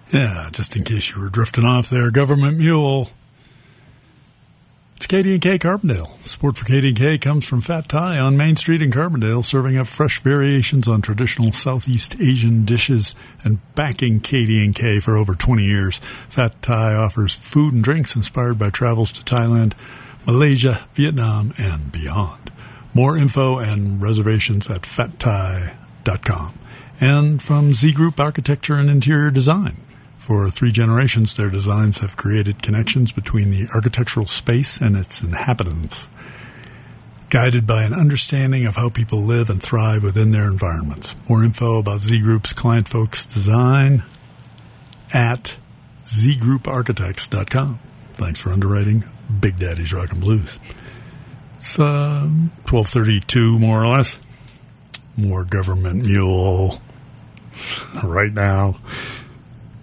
Yeah, just in case you were drifting off there, Government Mule. It's KD&K Carbondale. Support for KD&K comes from Fat Thai on Main Street in Carbondale, serving up fresh variations on traditional Southeast Asian dishes and backing KD&K for over 20 years. Fat Thai offers food and drinks inspired by travels to Thailand, Malaysia, Vietnam, and beyond. More info and reservations at fatthai.com. And from Z Group Architecture and Interior Design. For 3 generations, their designs have created connections between the architectural space and its inhabitants, guided by an understanding of how people live and thrive within their environments. More info about Z Group's client folks design at zgrouparchitects.com. Thanks for underwriting Big Daddy's Rockin' Blues. It's 12:32, more or less. More Government Mule right now.